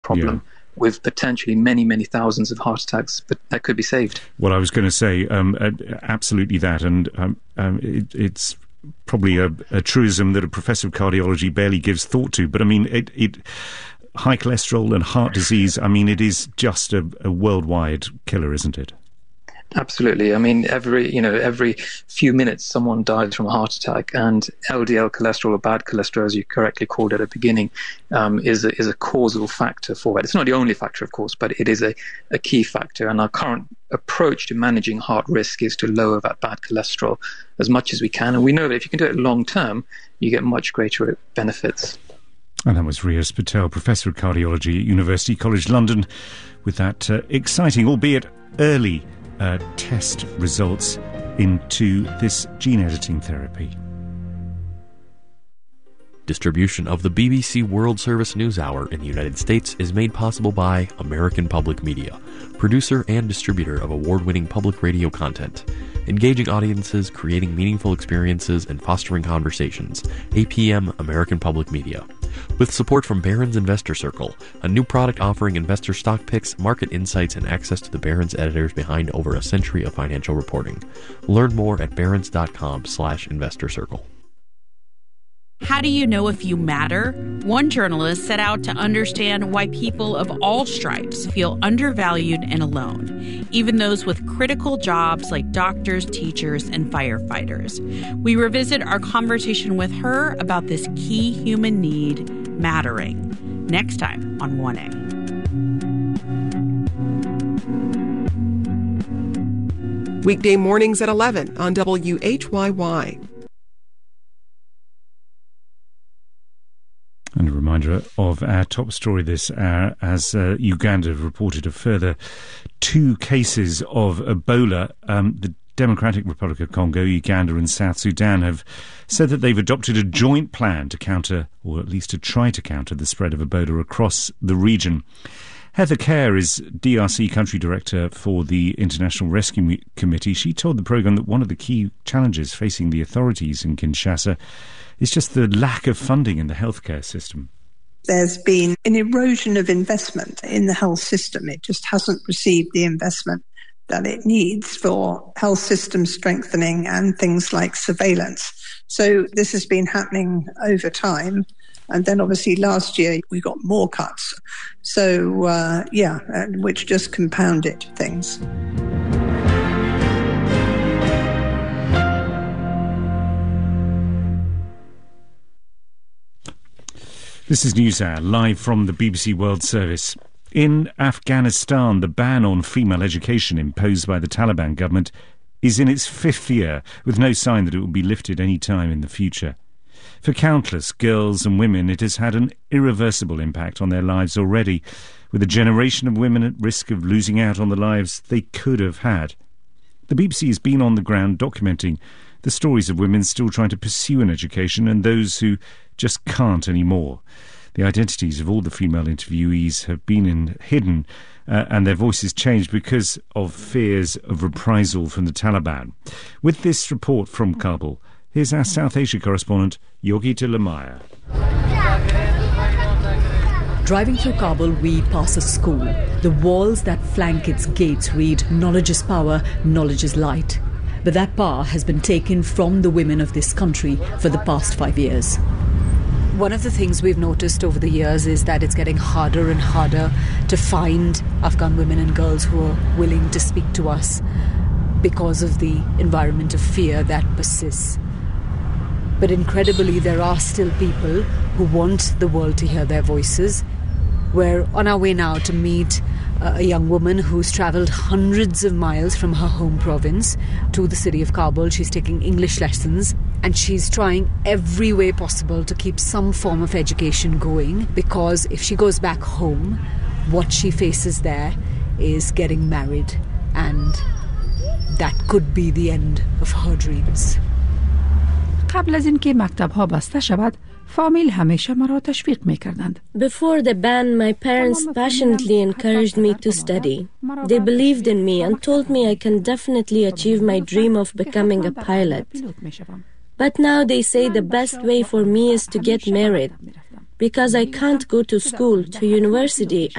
problem with potentially many, many thousands of heart attacks that could be saved. Well, I was going to say absolutely that, and it's probably a truism that a professor of cardiology barely gives thought to, but I mean, high cholesterol and heart disease, I mean, it is just a worldwide killer, isn't it? Absolutely. I mean, every few minutes someone dies from a heart attack, and LDL cholesterol, or bad cholesterol, as you correctly called it at the beginning, is a causal factor for that. It's not the only factor, of course, but it is a key factor. And our current approach to managing heart risk is to lower that bad cholesterol as much as we can. And we know that if you can do it long term, you get much greater benefits. And that was Riaz Patel, Professor of Cardiology at University College London, with that exciting, albeit early, test results into this gene editing therapy. Distribution of the BBC World Service News Hour in the United States is made possible by American Public Media, producer and distributor of award-winning public radio content. Engaging audiences, creating meaningful experiences, and fostering conversations. APM American Public Media. With support from Barron's Investor Circle, a new product offering investor stock picks, market insights, and access to the Barron's editors behind over a century of financial reporting. Learn more at barrons.com/investor circle. How do you know if you matter? One journalist set out to understand why people of all stripes feel undervalued and alone, even those with critical jobs like doctors, teachers, and firefighters. We revisit our conversation with her about this key human need, mattering, next time on 1A. Weekday mornings at 11 on WHYY. And a reminder of our top story this hour, as Uganda reported a further 2 cases of Ebola. The Democratic Republic of Congo, Uganda and South Sudan have said that they've adopted a joint plan to counter, or at least to try to counter, the spread of Ebola across the region. Heather Kerr is DRC Country Director for the International Rescue Committee. She told the programme that one of the key challenges facing the authorities in Kinshasa is just the lack of funding in the healthcare system. There's been an erosion of investment in the health system. It just hasn't received the investment that it needs for health system strengthening and things like surveillance. So this has been happening over time. And then obviously last year we got more cuts. So, which just compounded things. This is NewsHour, live from the BBC World Service. In Afghanistan, the ban on female education imposed by the Taliban government is in its 5th year, with no sign that it will be lifted any time in the future. For countless girls and women, it has had an irreversible impact on their lives already, with a generation of women at risk of losing out on the lives they could have had. The BBC has been on the ground documenting the stories of women still trying to pursue an education and those who just can't anymore. The identities of all the female interviewees have been hidden and their voices changed because of fears of reprisal from the Taliban. With this report from Kabul, here's our South Asia correspondent, Yogita Lamaya. Driving through Kabul, we pass a school. The walls that flank its gates read, "Knowledge is power, knowledge is light." But that power has been taken from the women of this country for the past 5 years. One of the things we've noticed over the years is that it's getting harder and harder to find Afghan women and girls who are willing to speak to us because of the environment of fear that persists. But incredibly, there are still people who want the world to hear their voices. We're on our way now to meet a young woman who's travelled hundreds of miles from her home province to the city of Kabul. She's taking English lessons and she's trying every way possible to keep some form of education going, because if she goes back home, what she faces there is getting married, and that could be the end of her dreams. قبل از اینکه مکتب‌ها بسته شود، فامیل همیشه مرا تشویق می‌کردند. Before the ban, my parents passionately encouraged me to study. They believed in me and told me I can definitely achieve my dream of becoming a pilot. But now they say the best way for me is to get married, because I can't go to school, to university.